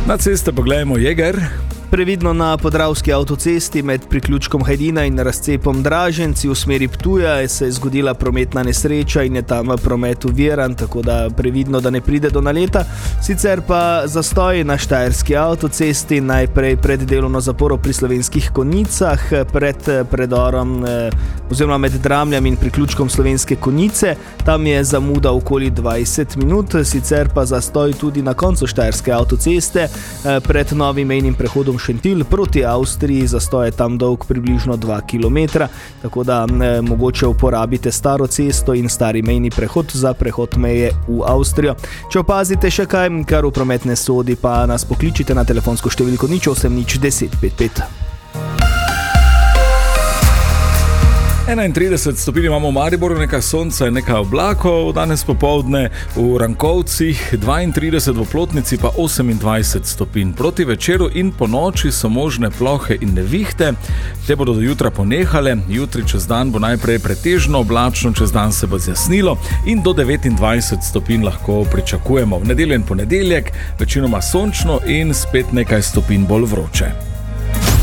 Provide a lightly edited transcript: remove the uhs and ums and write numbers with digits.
Na ceste poglejmo Jeger. Previdno na podravski avtocesti med priključkom Hajdina in razcepom Draženci v smeri Ptuja se je zgodila prometna nesreča in je tam promet oviran, tako da previdno, da ne pride do naleta. Sicer pa zastoj na štajerski avtocesti, najprej pred delovno zaporo pri Slovenskih Konjicah, pred predorom oziroma med Dramljami in priključkom Slovenske Konjice. Tam je zamuda okoli 20 minut, sicer pa zastoj tudi na koncu štajerske avtoceste pred novim mejnim prehodom Šentilj proti Avstriji, zastoj je tam dolg približno 2 km, tako da mogoče uporabite staro cesto in stari mejni prehod za prehod meje v Avstrijo. Če opazite še kaj, kar v promet ne sodi, pa nas pokličite na telefonsko številko 080 10 55. 31 stopinj imamo v Mariboru, nekaj sonca in nekaj oblakov, danes popoldne v Rankovcih 32, v Plotnici pa 28 stopinj. Proti večeru in po noči so možne plohe in nevihte, te bodo do jutra ponehale, jutri čez dan bo najprej pretežno oblačno, čez dan se bo zjasnilo in do 29 stopinj lahko pričakujemo. V nedeljo in ponedeljek večinoma sončno in spet nekaj stopinj bolj vroče.